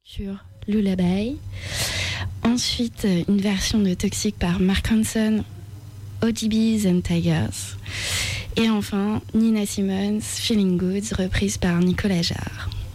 Sur Lullaby. Ensuite, une version de Toxic par Mark Ronson, ODBs and Tigers. Et enfin, Nina Simone, Feeling Good, reprise par Nicolas Jarre.